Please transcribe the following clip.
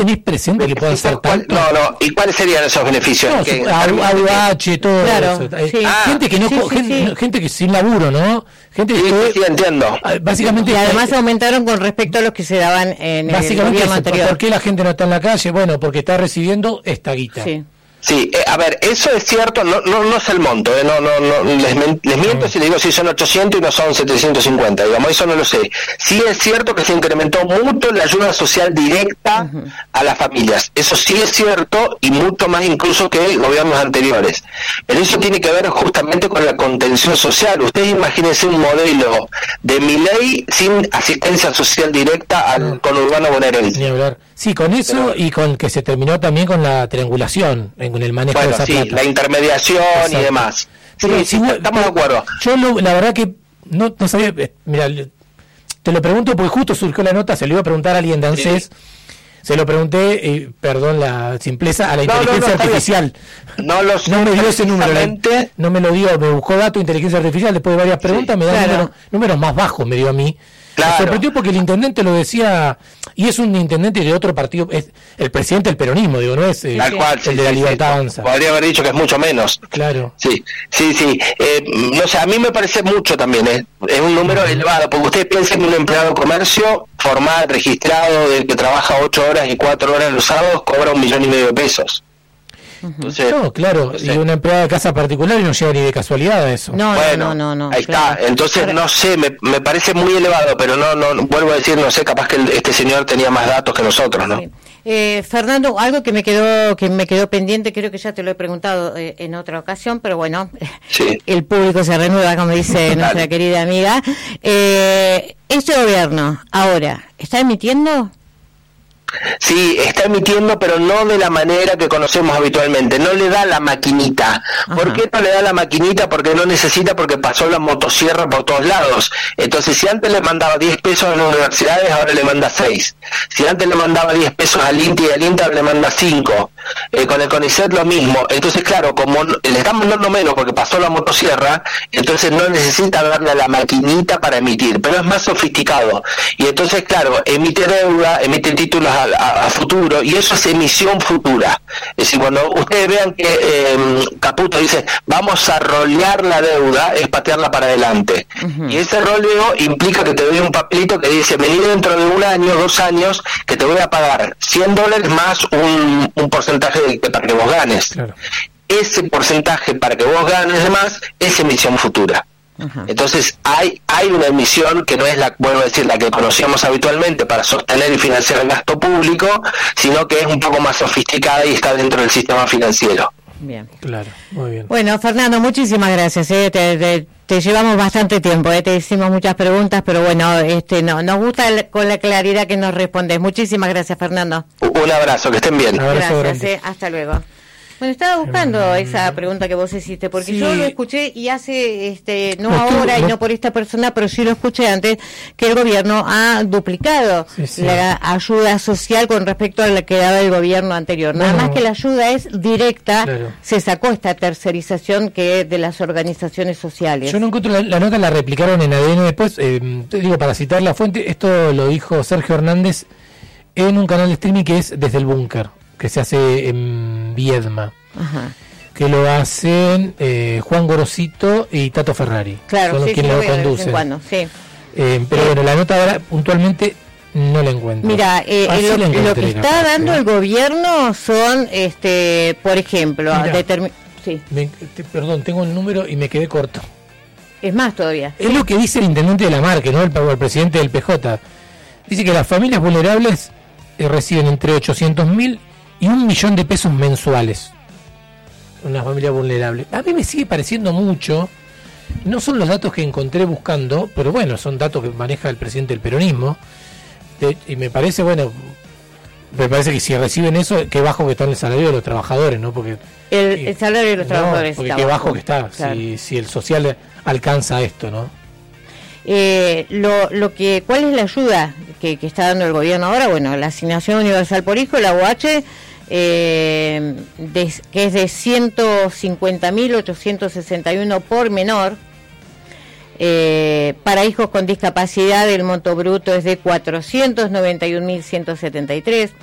tenés presente que puedan ser tantos? No, ¿y cuáles serían esos beneficios? AUH, todo eso. Gente que gente que sin laburo, ¿no? Gente que sí, entiendo. Básicamente, y además aumentaron con respecto a los que se daban en el gobierno anterior. ¿Por qué la gente no está en la calle? Bueno, porque está recibiendo esta guita. Sí, a ver, eso es cierto, no es el monto, les miento si les digo si son 800 y no son 750, digamos, eso no lo sé. Sí es cierto que se incrementó mucho la ayuda social directa a las familias, eso sí es cierto, y mucho más incluso que gobiernos anteriores. Pero eso tiene que ver justamente con la contención social. Ustedes imagínense un modelo de Milei sin asistencia social directa al conurbano bonaerense. Ni hablar. Sí, con eso y con que se terminó también con la triangulación, con el manejo de esa plata. La intermediación. Exacto. Y demás. Pero estamos de acuerdo. Yo la verdad que no sabía, mira, te lo pregunto porque justo surgió la nota, se lo iba a preguntar a alguien de ANSES, se lo pregunté, perdón la simpleza, a la inteligencia artificial. No me dio ese número, no me lo dio, me buscó dato inteligencia artificial, después de varias preguntas me da números más bajos, me dio a mí. Me sorprendió porque el intendente lo decía, y es un intendente de otro partido, es el presidente del peronismo, digo, no es el de la Libertad Avanza. Podría haber dicho que es mucho menos. Claro. Sí. No sé, a mí me parece mucho también, es un número elevado, porque ustedes piensan que un empleado de comercio formal, registrado, del que trabaja 8 horas y 4 horas los sábados, cobra 1,5 millones de pesos. Entonces, no, claro, y una empleada de casa particular y no llega ni de casualidad a eso. No, ahí está. Entonces, no sé, me parece muy elevado, pero no vuelvo a decir, no sé, capaz que este señor tenía más datos que nosotros, ¿no? Fernando, algo que me quedó pendiente, creo que ya te lo he preguntado en otra ocasión, pero bueno, el público se renueva, como dice nuestra querida amiga. ¿Este gobierno ahora está emitiendo? Sí, está emitiendo, pero no de la manera que conocemos habitualmente. No le da la maquinita. ¿Por qué no le da la maquinita? Porque no necesita, porque pasó la motosierra por todos lados. Entonces, si antes le mandaba 10 pesos a las universidades, ahora le manda 6. Si antes le mandaba 10 pesos al INTI y al INTA, le manda 5. Con el CONICET lo mismo. Entonces, claro, como le estamos dando menos porque pasó la motosierra, entonces no necesita darle a la maquinita para emitir, pero es más sofisticado. Y entonces, claro, emite deuda, emite títulos a futuro, y eso es emisión futura. Es decir, cuando ustedes vean que Caputo dice vamos a rolear la deuda, es patearla para adelante, y ese roleo implica que te doy un papelito que dice vení dentro de 1 año, 2 años, que te voy a pagar $100 más un porcentaje para que vos ganes. Claro. Ese porcentaje para que vos ganes de más es emisión futura. Entonces hay una emisión que no es vuelvo a decir, la que conocíamos habitualmente para sostener y financiar el gasto público, sino que es un poco más sofisticada y está dentro del sistema financiero. Bien. Claro, muy bien. Bueno, Fernando, muchísimas gracias. Te llevamos bastante tiempo, te hicimos muchas preguntas, pero bueno, nos gusta con la claridad que nos respondes. Muchísimas gracias, Fernando. Un abrazo, que estén bien. Gracias, hasta luego. Bueno, estaba buscando esa pregunta que vos hiciste, porque yo lo escuché y hace, no ahora y no por esta persona, pero sí lo escuché antes, que el gobierno ha duplicado la ayuda social con respecto a la que daba el gobierno anterior. Nada más que la ayuda es directa, se sacó esta tercerización que de las organizaciones sociales. Yo no encuentro la nota, la replicaron en ADN después, te digo, para citar la fuente, esto lo dijo Sergio Hernández en un canal de streaming que es Desde el Búnker, que se hace en Viedma, que lo hacen Juan Gorosito y Tato Ferrari. Claro, son los quienes lo conducen. Pero bueno, la nota ahora puntualmente no la encuentro. Mira, lo que está dando el gobierno son, por ejemplo, perdón, tengo el número y me quedé corto. Es más todavía. Es lo que dice el intendente de la Marque, ¿no? El presidente del PJ. Dice que las familias vulnerables reciben entre 800.000 y 1 millón de pesos mensuales. Una familia vulnerable. A mí me sigue pareciendo mucho. No son los datos que encontré buscando, pero bueno, son datos que maneja el presidente del peronismo. Y me parece, que si reciben eso, qué bajo que está el salario de los trabajadores, ¿no? Porque el salario de los trabajadores porque qué bajo que está, claro. si el social alcanza esto, ¿no? ¿Cuál es la ayuda que está dando el gobierno ahora? Bueno, la asignación universal por hijo, la UH, que es de 150.861 por menor. Para hijos con discapacidad el monto bruto es de 491.173.